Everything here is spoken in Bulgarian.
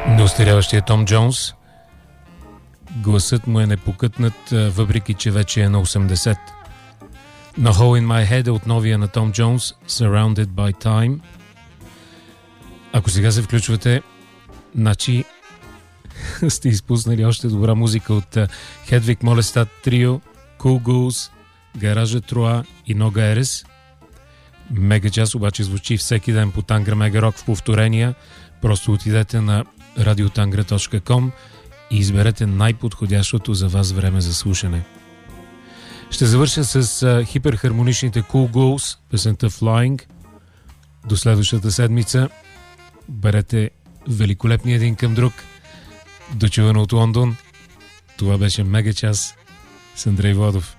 Неостаряващия Том Джонс. Гласът му е непокътнат, въпреки че вече е на 80. На Hole in My Head от новия на Том Джонс, Surrounded by Time. Ако сега се включвате, значи сте изпуснали още добра музика от Хедвиг Молестат Трио, Cool Ghouls, Гаража Троа и Нога Ерес. Мега час обаче звучи всеки ден по Тангра Мега Рок в повторения. Просто отидете на radiotangra.com и изберете най-подходящото за вас време за слушане. Ще завърша с хиперхармоничните Cool Ghouls, песента Flying. До следващата седмица. Берете великолепни един към друг. Дочуване от Лондон. Това беше Мега час с Андрей Водов.